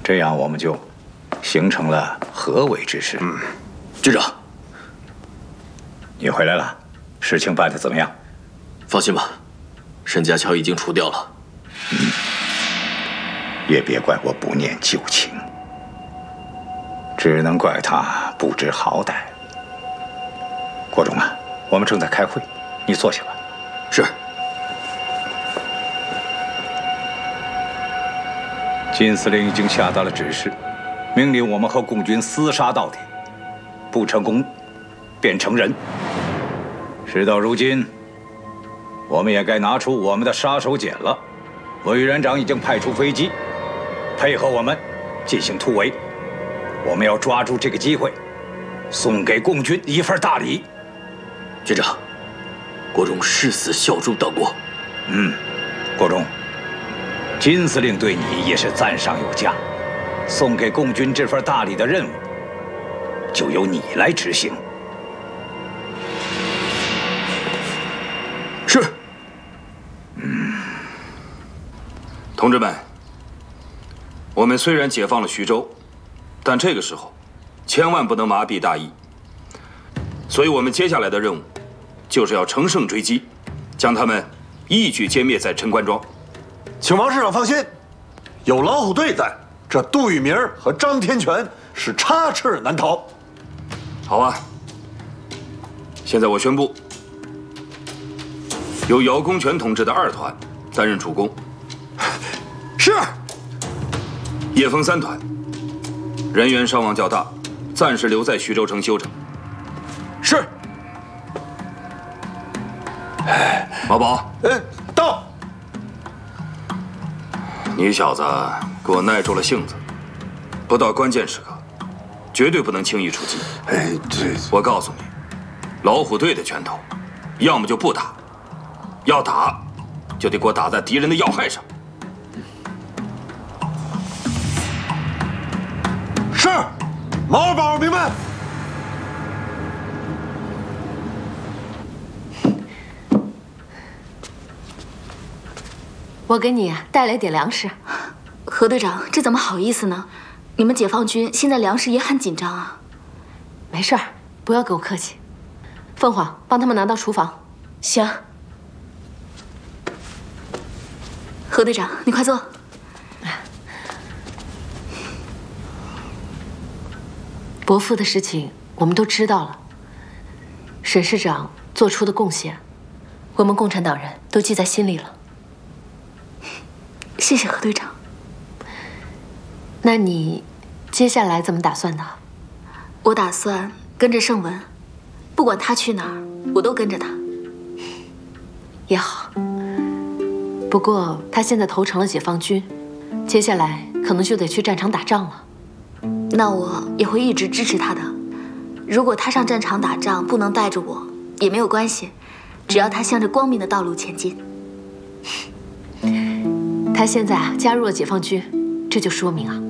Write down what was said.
这样我们就形成了合围之势。 局长， 你回来了，事情办得怎么样？ 放心吧，沈家桥已经除掉了。 也别怪我不念旧情，只能怪他不知好歹。国忠啊，我们正在开会，你坐下吧。 是。 金司令已经下达了指示，命令我们和共军厮杀到底，不成功便成仁。事到如今，我们也该拿出我们的杀手锏了。委员长已经派出飞机，配合我们进行突围。我们要抓住这个机会，送给共军一份大礼。 局长，国忠誓死效忠党国。 国忠，金司令对你也是赞赏有加，送给共军这份大礼的任务，就由你来执行。 是。 同志们，我们虽然解放了徐州，但这个时候千万不能麻痹大意。所以我们接下来的任务，就是要乘胜追击，将他们一举歼灭在陈官庄。 请王市长放心，有老虎队在，这杜聿明和张天全是插翅难逃。 好啊，现在我宣布，由姚公权同志的2团担任主攻。 是。 叶峰3团人员伤亡较大，暂时留在徐州城休整。 是。 马宝， 到。 你小子给我耐住了性子，不到关键时刻，绝对不能轻易出击。我告诉你，老虎队的拳头，要么就不打，要打，就得给我打在敌人的要害上。 是，毛二宝明白。 我给你带来点粮食。 何队长，这怎么好意思呢？你们解放军现在粮食也很紧张啊。 没事儿，不要跟我客气。凤凰，帮他们拿到厨房。 行。何队长，你快坐。 伯父的事情我们都知道了，沈市长做出的贡献，我们共产党人都记在心里了。 谢谢何队长。 那你接下来怎么打算的？ 我打算跟着盛文，不管他去哪儿，我都跟着他。 也好。不过他现在投诚了解放军，接下来可能就得去战场打仗了。 那我也会一直支持他的。如果他上战场打仗不能带着我，也没有关系，只要他向着光明的道路前进。 他现在加入了解放军，这就说明